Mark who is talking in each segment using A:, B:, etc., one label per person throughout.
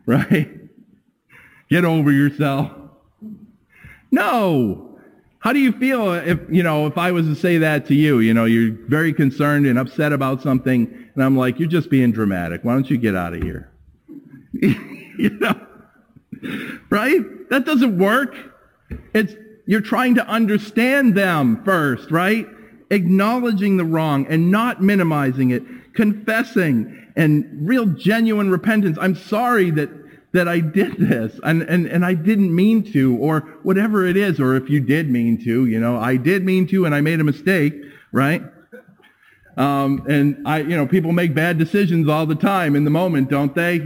A: right? Get over yourself. No. How do you feel if I was to say that to you? You're very concerned and upset about something, and I'm like, you're just being dramatic. Why don't you get out of here? Right? That doesn't work. You're trying to understand them first, right? Acknowledging the wrong and not minimizing it, confessing and real genuine repentance. I'm sorry that I did this and I didn't mean to, or whatever it is, or if you did mean to, I did mean to and I made a mistake, right? And people make bad decisions all the time in the moment, don't they?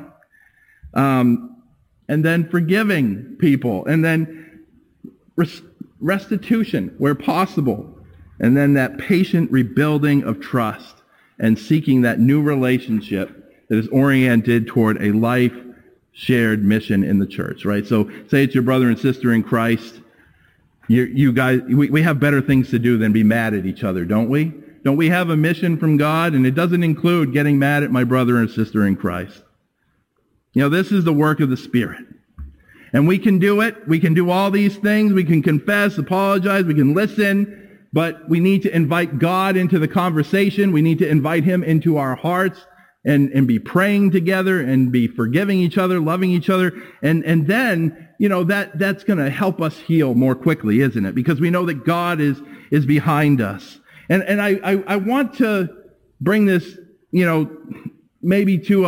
A: And then forgiving people, and then restitution where possible, and then that patient rebuilding of trust and seeking that new relationship that is oriented toward a life shared mission in the church, right? So say it's your brother and sister in Christ. You guys, we have better things to do than be mad at each other, don't we? Don't we have a mission from God? And it doesn't include getting mad at my brother and sister in Christ. This is the work of the Spirit. And we can do it. We can do all these things. We can confess, apologize, we can listen, but we need to invite God into the conversation. We need to invite him into our hearts and be praying together and be forgiving each other, loving each other. And then, that's going to help us heal more quickly, isn't it? Because we know that God is behind us. And I want to bring this, maybe to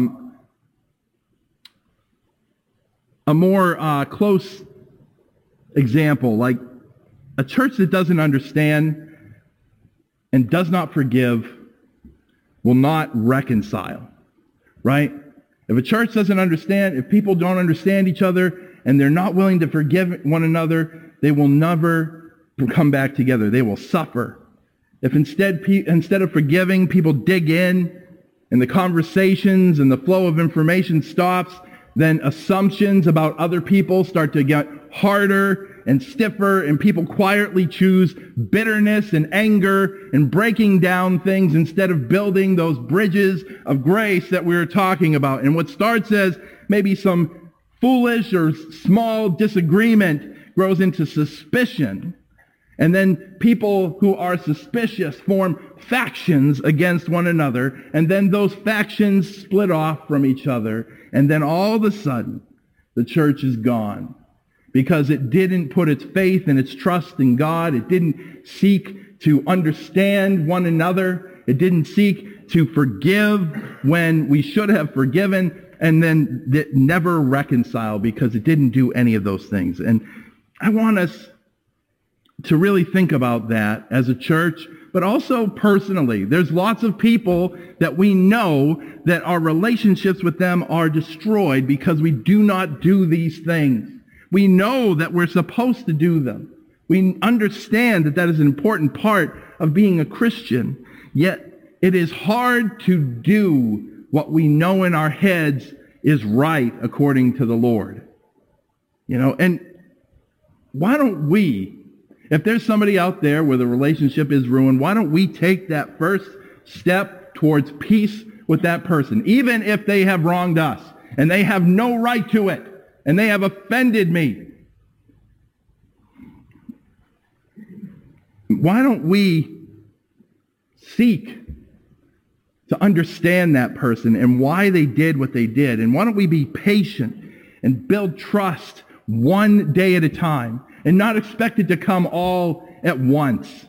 A: a more close example, like a church that doesn't understand and does not forgive will not reconcile, right? If a church doesn't understand, if people don't understand each other and they're not willing to forgive one another, they will never come back together. They will suffer. If instead of forgiving, people dig in and the conversations and the flow of information stops, then assumptions about other people start to get harder and stiffer, and people quietly choose bitterness and anger and breaking down things instead of building those bridges of grace that we were talking about. And what starts as maybe some foolish or small disagreement grows into suspicion. And then people who are suspicious form factions against one another, and then those factions split off from each other, and then all of a sudden, the church is gone because it didn't put its faith and its trust in God. It didn't seek to understand one another. It didn't seek to forgive when we should have forgiven, and then it never reconciled because it didn't do any of those things. And I want us to really think about that as a church, but also personally. There's lots of people that we know that our relationships with them are destroyed because we do not do these things. We know that we're supposed to do them. We understand that that is an important part of being a Christian, yet it is hard to do what we know in our heads is right according to the Lord. And why don't we, if there's somebody out there where the relationship is ruined, why don't we take that first step towards peace with that person, even if they have wronged us and they have no right to it and they have offended me? Why don't we seek to understand that person and why they did what they did? And why don't we be patient and build trust one day at a time and not expect it to come all at once?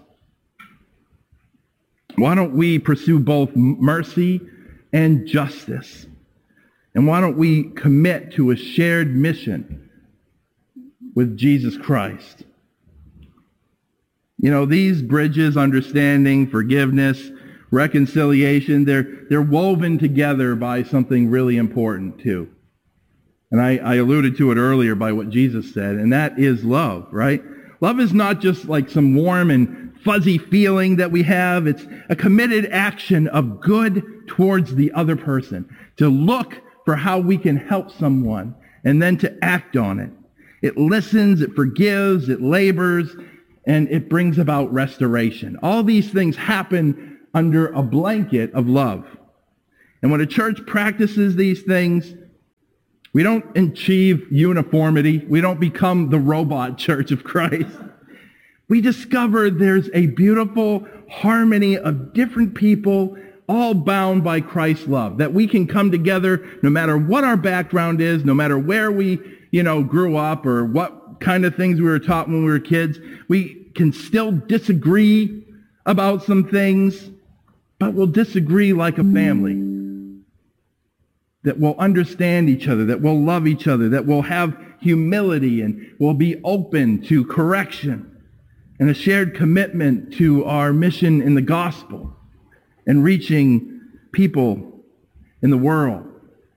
A: Why don't we pursue both mercy and justice? And why don't we commit to a shared mission with Jesus Christ? These bridges, understanding, forgiveness, reconciliation, they're woven together by something really important too. And I alluded to it earlier by what Jesus said, and that is love, right? Love is not just like some warm and fuzzy feeling that we have. It's a committed action of good towards the other person, to look for how we can help someone and then to act on it. It listens, it forgives, it labors, and it brings about restoration. All these things happen under a blanket of love. And when a church practices these things, We don't achieve uniformity. We don't become the robot church of Christ. We discover there's a beautiful harmony of different people, all bound by Christ's love, that we can come together no matter what our background is, no matter where we, grew up or what kind of things we were taught when we were kids. We can still disagree about some things, but we'll disagree like a family. That will understand each other, that will love each other, that will have humility and will be open to correction and a shared commitment to our mission in the gospel and reaching people in the world.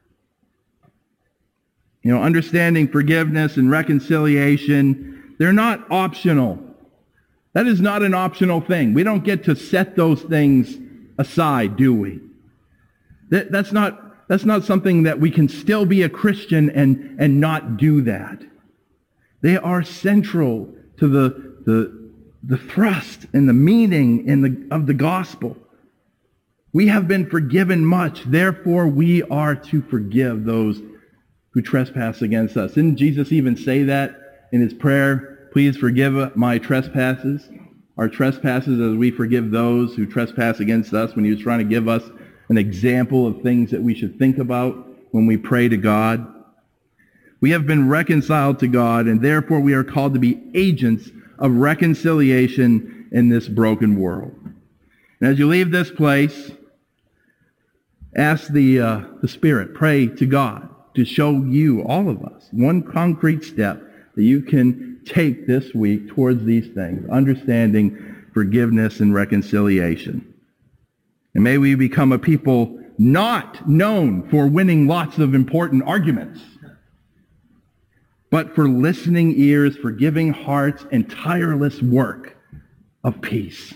A: Understanding forgiveness and reconciliation, they're not optional. That is not an optional thing. We don't get to set those things aside, do we? That's not something that we can still be a Christian and not do that. They are central to the thrust and the meaning of the gospel. We have been forgiven much, therefore we are to forgive those who trespass against us. Didn't Jesus even say that in his prayer? Please forgive my trespasses, our trespasses as we forgive those who trespass against us, when he was trying to give us an example of things that we should think about when we pray to God. We have been reconciled to God, and therefore we are called to be agents of reconciliation in this broken world. And as you leave this place, ask the Spirit, pray to God to show you, all of us, one concrete step that you can take this week towards these things, understanding forgiveness and reconciliation. And may we become a people not known for winning lots of important arguments, but for listening ears, forgiving hearts, and tireless work of peace.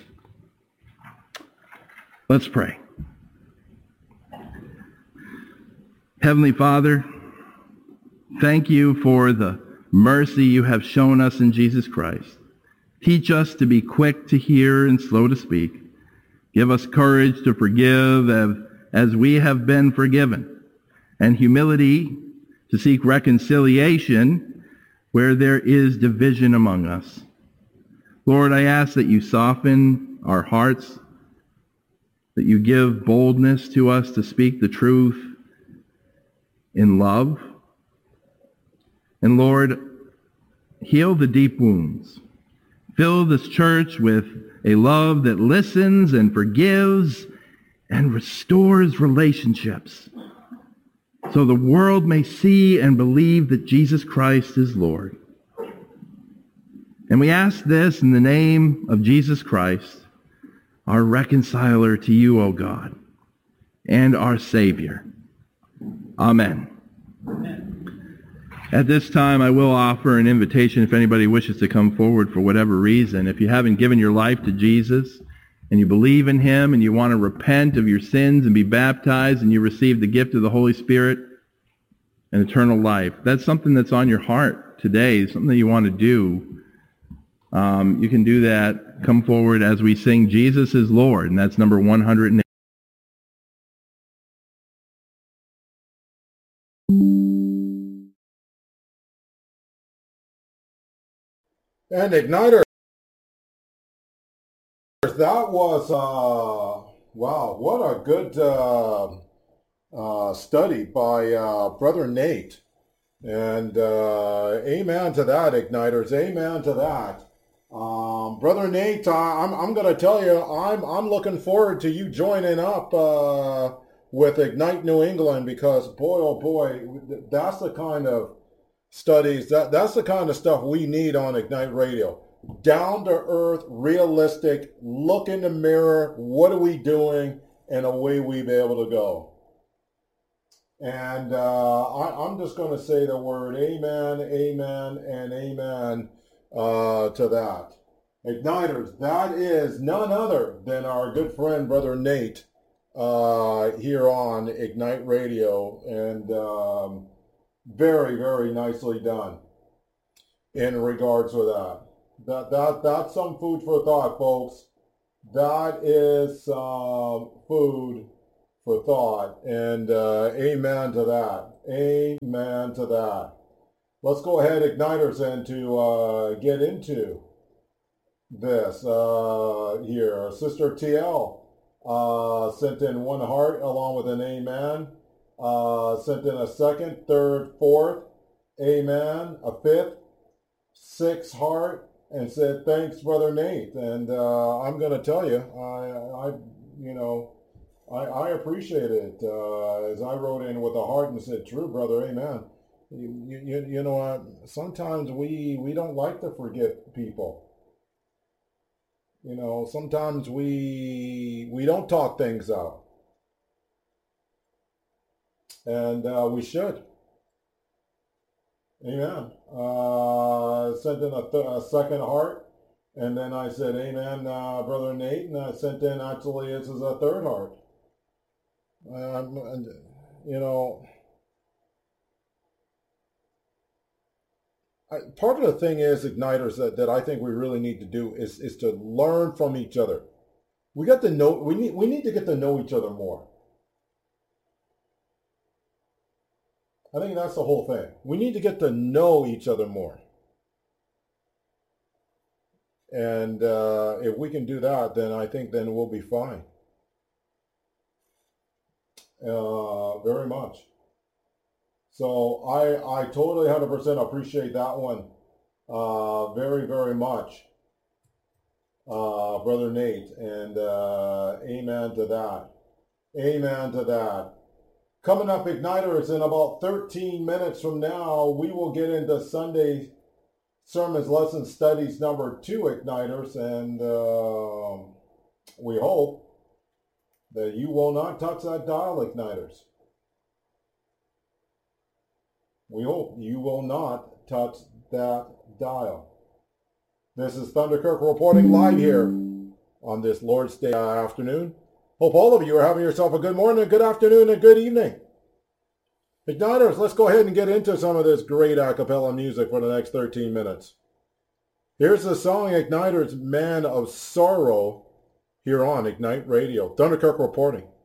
A: Let's pray. Heavenly Father, thank you for the mercy you have shown us in Jesus Christ. Teach us to be quick to hear and slow to speak. Give us courage to forgive as we have been forgiven, and humility to seek reconciliation where there is division among us. Lord, I ask that you soften our hearts, that you give boldness to us to speak the truth in love. And Lord, heal the deep wounds. Fill this church with a love that listens and forgives and restores relationships, so the world may see and believe that Jesus Christ is Lord. And we ask this in the name of Jesus Christ, our reconciler to you, O God, and our Savior. Amen. At this time, I will offer an invitation if anybody wishes to come forward for whatever reason. If you haven't given your life to Jesus and you believe in him and you want to repent of your sins and be baptized and you receive the gift of the Holy Spirit and eternal life, that's something that's on your heart today, something that you want to do. You can do that. Come forward as we sing Jesus is Lord, and that's number 108.
B: And Igniter, that was, wow, what a good study by Brother Nate. And amen to that, Igniters, amen to that. Brother Nate, I'm going to tell you, I'm looking forward to you joining up with Ignite New England, because boy, oh boy, that's the kind of studies, that's the kind of stuff we need on Ignite Radio. Down to earth, realistic, look in the mirror, what are we doing, and away we be able to go. And I'm just going to say the word amen, amen, and amen to that. Igniters, that is none other than our good friend, Brother Nate, here on Ignite Radio. And very, very nicely done in regards to that. That's some food for thought, folks. That is some food for thought, and amen to that. Amen to that. Let's go ahead, Igniters, and to get into this here. Sister TL sent in one heart along with an amen. Sent in a second, third, fourth, amen, a fifth, sixth heart, and said, thanks, Brother Nate. And I'm going to tell you, I appreciate it. As I wrote in with a heart and said, true, brother, amen. You know what? Sometimes we don't like to forget people. You know, sometimes we don't talk things out. And we should. Amen. Sent in a second heart, and then I said, amen, Brother Nate, and I sent in, actually, this is a third heart. Part of the thing is, Igniters, that I think we really need to do is to learn from each other. We need to get to know each other more. I think that's the whole thing. We need to get to know each other more. And if we can do that, then I think then we'll be fine. Very much. So I totally 100% appreciate that one. Very, very much. Brother Nate. And amen to that. Amen to that. Coming up, Igniters, in about 13 minutes from now, we will get into Sunday Sermons Lesson Studies number 2, Igniters, and we hope that you will not touch that dial, Igniters. We hope you will not touch that dial. This is Thunderkirk reporting live here on this Lord's Day afternoon. Hope all of you are having yourself a good morning, a good afternoon, and a good evening. Igniters, let's go ahead and get into some of this great a cappella music for the next 13 minutes. Here's the song, Igniters, Man of Sorrow, here on Ignite Radio. Thunderkirk reporting.